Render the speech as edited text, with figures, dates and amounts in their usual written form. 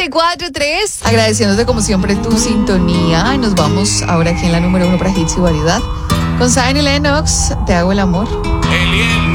94.3, agradeciéndote como siempre tu sintonía. Y nos vamos ahora aquí en la número 1 para Hits y Variedad. Con Zion y Lennox, Te hago el amor. El